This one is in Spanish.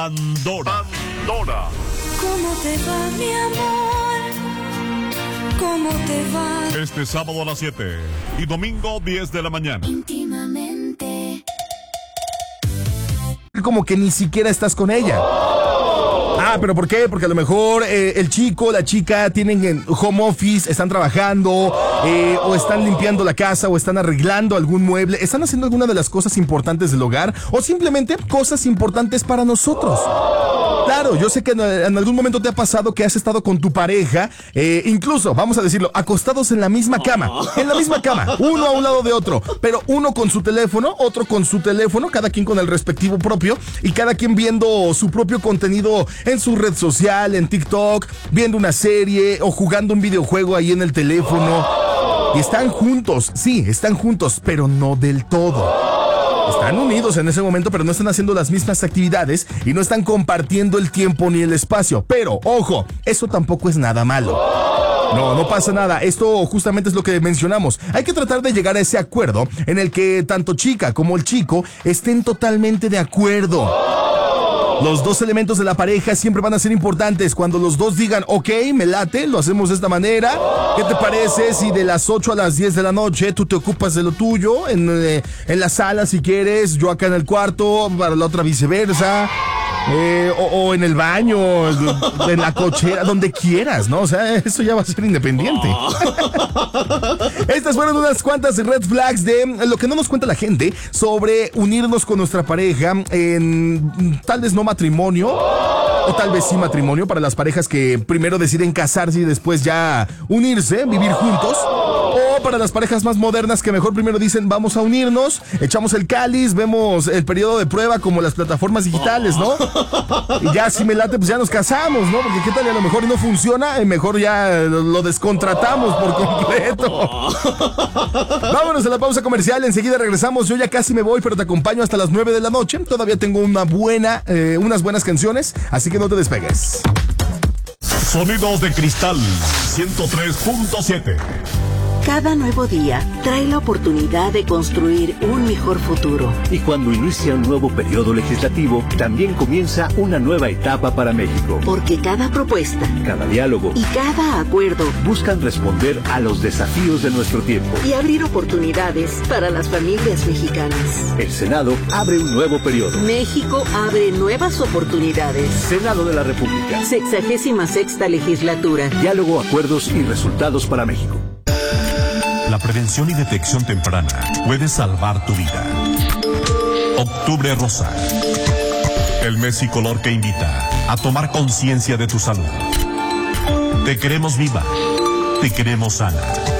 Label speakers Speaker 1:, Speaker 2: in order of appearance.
Speaker 1: Pandora.
Speaker 2: ¿Cómo te va, mi amor? ¿Cómo te va?
Speaker 1: Este sábado a las 7 y domingo 10 de la mañana.
Speaker 2: Íntimamente.
Speaker 3: Como que ni siquiera estás con ella. ¿Pero por qué? Porque a lo mejor el chico, la chica tienen home office, están trabajando, o están limpiando la casa, o están arreglando algún mueble, están haciendo alguna de las cosas importantes del hogar, o simplemente cosas importantes para nosotros. Claro, yo sé que en algún momento te ha pasado que has estado con tu pareja, incluso, vamos a decirlo, acostados en la misma cama, uno a un lado de otro, pero uno con su teléfono, otro con su teléfono, cada quien con el respectivo propio, y cada quien viendo su propio contenido en su red social, en TikTok, viendo una serie o jugando un videojuego ahí en el teléfono. Y están juntos, sí, están juntos, pero no del todo. Están unidos en ese momento, pero no están haciendo las mismas actividades y no están compartiendo el tiempo ni el espacio. Pero, ojo, eso tampoco es nada malo. No pasa nada. Esto justamente es lo que mencionamos. Hay que tratar de llegar a ese acuerdo en el que tanto chica como el chico estén totalmente de acuerdo. Los dos elementos de la pareja siempre van a ser importantes. Cuando los dos digan, ok, me late, lo hacemos de esta manera. ¿Qué te parece si de las 8 a las 10 de la noche tú te ocupas de lo tuyo? En la sala, si quieres, yo acá en el cuarto, para la otra viceversa. O en el baño, en la cochera, donde quieras, ¿no? O sea, eso ya va a ser independiente. Estas fueron unas cuantas red flags de lo que no nos cuenta la gente sobre unirnos con nuestra pareja en tal vez no matrimonio, o tal vez sí matrimonio para las parejas que primero deciden casarse y después ya unirse, vivir juntos. O para las parejas más modernas que mejor primero dicen vamos a unirnos, echamos el cáliz, vemos el periodo de prueba como las plataformas digitales, ¿no? Y ya si me late pues ya nos casamos, ¿no? Porque qué tal y a lo mejor no funciona, mejor ya lo descontratamos por completo. Vámonos a la pausa comercial, enseguida regresamos. Yo ya casi me voy, pero te acompaño hasta las 9 de la noche. Todavía tengo unas buenas canciones, así que no te despegues.
Speaker 1: Sonidos de Cristal 103.7.
Speaker 4: Cada nuevo día trae la oportunidad de construir un mejor futuro.
Speaker 5: Y cuando inicia un nuevo periodo legislativo, también comienza una nueva etapa para México.
Speaker 4: Porque cada propuesta,
Speaker 5: cada diálogo
Speaker 4: y cada acuerdo
Speaker 5: buscan responder a los desafíos de nuestro tiempo
Speaker 4: y abrir oportunidades para las familias mexicanas.
Speaker 5: El Senado abre un nuevo periodo.
Speaker 4: México abre nuevas oportunidades.
Speaker 5: Senado de la República.
Speaker 4: 66ª legislatura.
Speaker 5: Diálogo, acuerdos y resultados para México.
Speaker 1: La prevención y detección temprana puede salvar tu vida. Octubre Rosa. El mes y color que invita a tomar conciencia de tu salud. Te queremos viva. Te queremos sana.